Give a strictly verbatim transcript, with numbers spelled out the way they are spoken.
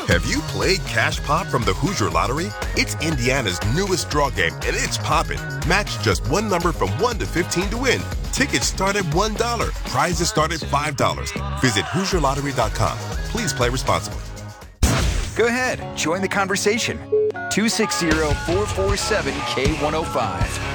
Have you played Cash Pop from the Hoosier Lottery? It's Indiana's newest draw game, and it's poppin'. Match just one number from one to fifteen to win. Tickets start at one dollar. Prizes start at five dollars. Visit Hoosier Lottery dot com. Please play responsibly. Go ahead, join the conversation. two six zero, four four seven, K one oh five.